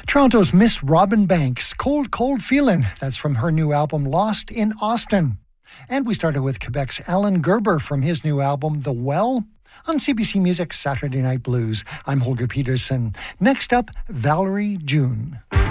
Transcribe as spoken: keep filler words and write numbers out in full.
Toronto's Miss Robin Banks, Cold, Cold Feelin'. That's from her new album, Lost in Austin. And we started with Quebec's Alan Gerber from his new album, The Well, on C B C Music's Saturday Night Blues. I'm Holger Peterson. Next up, Valerie June.